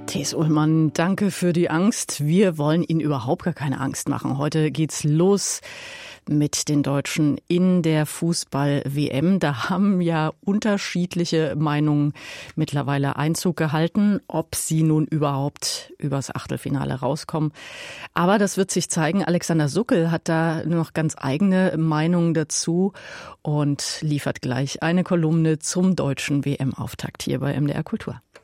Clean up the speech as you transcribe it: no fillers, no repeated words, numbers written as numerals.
Thies Ullmann, danke für die Angst. Wir wollen Ihnen überhaupt gar keine Angst machen. Heute geht's los mit den Deutschen in der Fußball-WM. Da haben ja unterschiedliche Meinungen mittlerweile Einzug gehalten, ob sie nun überhaupt übers Achtelfinale rauskommen. Aber das wird sich zeigen. Alexander Suckel hat da noch ganz eigene Meinungen dazu und liefert gleich eine Kolumne zum deutschen WM-Auftakt hier bei MDR Kultur.